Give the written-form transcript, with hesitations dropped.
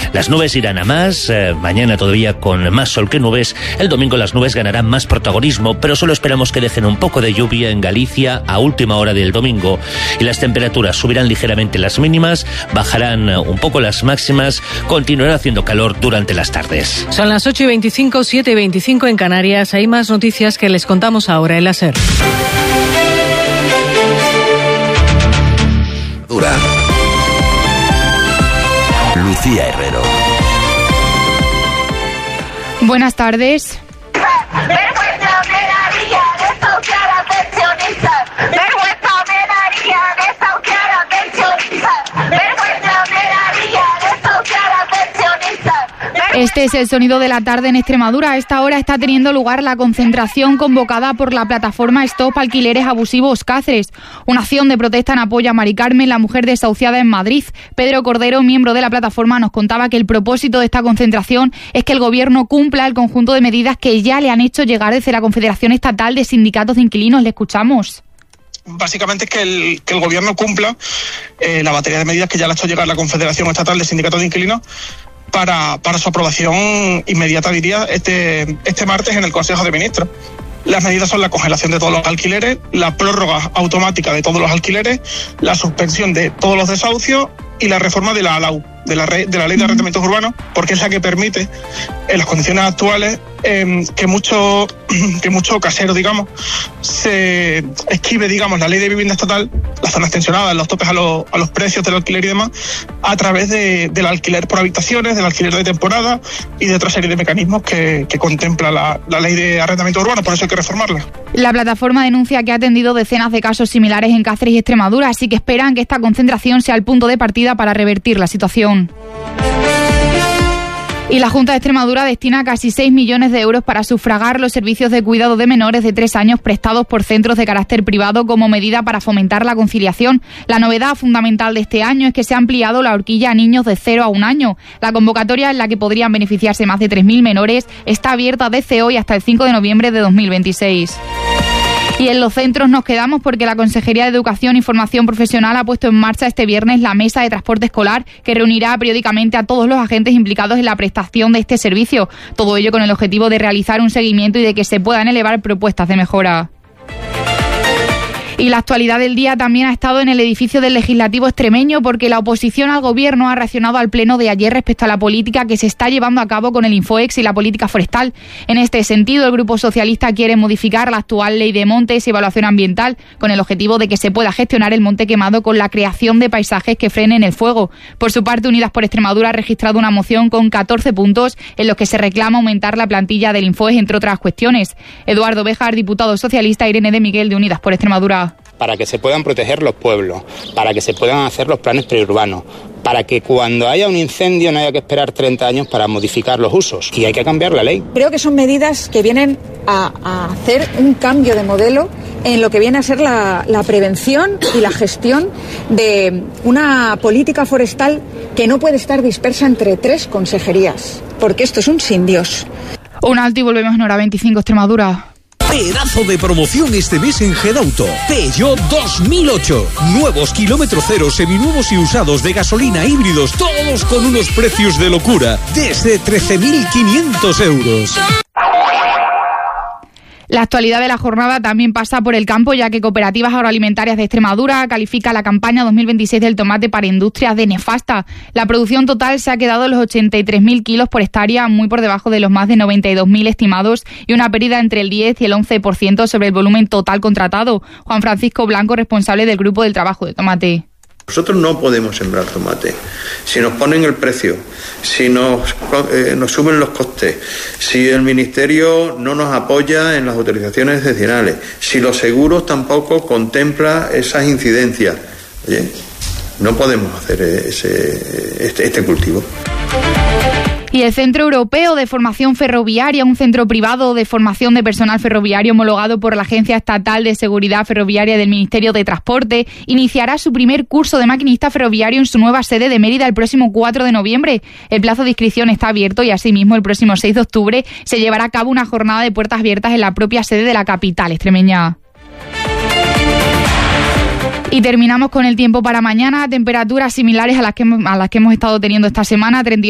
Las nubes irán a más, mañana todavía con más sol que nubes, el domingo las nubes ganarán más protagonismo, pero solo esperamos que dejen un poco de lluvia en Galicia a última hora del domingo, y las temperaturas subirán ligeramente las mínimas, bajarán un poco las máximas, continuará haciendo calor durante las tardes. Son las 8:25, 7:25 en Canarias. Hay más noticias que les contamos ahora en la SER. Lucía Herrero. Buenas tardes. Vergüenza me daría desahuciar a pensionistas. Vergüenza me daría desahuciar a pensionistas. Vergüenza me daría desahuciar a pensionistas. Este es el sonido de la tarde en Extremadura. A esta hora está teniendo lugar la concentración convocada por la plataforma Stop Alquileres Abusivos Cáceres. Una acción de protesta en apoyo a Mari Carmen, la mujer desahuciada en Madrid. Pedro Cordero, miembro de la plataforma, nos contaba que el propósito de esta concentración es que el gobierno cumpla el conjunto de medidas que ya le han hecho llegar desde la Confederación Estatal de Sindicatos de Inquilinos. Le escuchamos. Básicamente es que el gobierno cumpla la batería de medidas que ya le ha hecho llegar la Confederación Estatal de Sindicatos de Inquilinos para su aprobación inmediata, diría, este martes en el Consejo de Ministros. Las medidas son la congelación de todos los alquileres, la prórroga automática de todos los alquileres, la suspensión de todos los desahucios y la reforma de la ALAU, de la Ley de Arrendamientos Urbanos, porque es la que permite, en las condiciones actuales, que mucho casero, digamos, se esquive, digamos, la Ley de Vivienda Estatal, las zonas tensionadas, los topes a los precios del alquiler y demás, a través del alquiler por habitaciones, del alquiler de temporada y de otra serie de mecanismos que contempla la Ley de Arrendamiento Urbano. Por eso hay que reformarla. La plataforma denuncia que ha atendido decenas de casos similares en Cáceres y Extremadura, así que esperan que esta concentración sea el punto de partida para revertir la situación. Y la Junta de Extremadura destina casi 6 millones de euros para sufragar los servicios de cuidado de menores de 3 años prestados por centros de carácter privado como medida para fomentar la conciliación. La novedad fundamental de este año es que se ha ampliado la horquilla a niños de 0 a 1 año. La convocatoria, en la que podrían beneficiarse más de 3.000 menores, está abierta desde hoy hasta el 5 de noviembre de 2026. Y en los centros nos quedamos porque la Consejería de Educación y Formación Profesional ha puesto en marcha este viernes la mesa de transporte escolar que reunirá periódicamente a todos los agentes implicados en la prestación de este servicio. Todo ello con el objetivo de realizar un seguimiento y de que se puedan elevar propuestas de mejora. Y la actualidad del día también ha estado en el edificio del Legislativo extremeño porque la oposición al gobierno ha reaccionado al pleno de ayer respecto a la política que se está llevando a cabo con el Infoex y la política forestal. En este sentido, el Grupo Socialista quiere modificar la actual Ley de Montes y Evaluación Ambiental con el objetivo de que se pueda gestionar el monte quemado con la creación de paisajes que frenen el fuego. Por su parte, Unidas por Extremadura ha registrado una moción con 14 puntos en los que se reclama aumentar la plantilla del Infoex, entre otras cuestiones. Eduardo Béjar, diputado socialista, Irene de Miguel, de Unidas por Extremadura. Para que se puedan proteger los pueblos, para que se puedan hacer los planes periurbanos, para que cuando haya un incendio no haya que esperar 30 años para modificar los usos. Y hay que cambiar la ley. Creo que son medidas que vienen a hacer un cambio de modelo en lo que viene a ser la prevención y la gestión de una política forestal que no puede estar dispersa entre 3 consejerías, porque esto es un sin Dios. Un alto y volvemos en hora 25 Extremadura. Pedazo de promoción este mes en Gedauto. Peugeot 2008. Nuevos kilómetro cero, seminuevos y usados de gasolina, híbridos, todos con unos precios de locura. Desde 13.500 euros. La actualidad de la jornada también pasa por el campo, ya que Cooperativas Agroalimentarias de Extremadura califica la campaña 2026 del tomate para industrias de nefasta. La producción total se ha quedado en los 83.000 kilos por hectárea, muy por debajo de los más de 92.000 estimados, y una pérdida entre el 10 y el 11% sobre el volumen total contratado. Juan Francisco Blanco, responsable del Grupo del Trabajo de Tomate. Nosotros no podemos sembrar tomate. Si nos ponen el precio, si nos suben los costes, si el Ministerio no nos apoya en las autorizaciones excepcionales, si los seguros tampoco contemplan esas incidencias, oye, no podemos hacer este cultivo. Y el Centro Europeo de Formación Ferroviaria, un centro privado de formación de personal ferroviario homologado por la Agencia Estatal de Seguridad Ferroviaria del Ministerio de Transporte, iniciará su primer curso de maquinista ferroviario en su nueva sede de Mérida el próximo 4 de noviembre. El plazo de inscripción está abierto y asimismo el próximo 6 de octubre se llevará a cabo una jornada de puertas abiertas en la propia sede de la capital extremeña. Y terminamos con el tiempo para mañana, temperaturas similares a las que hemos estado teniendo esta semana,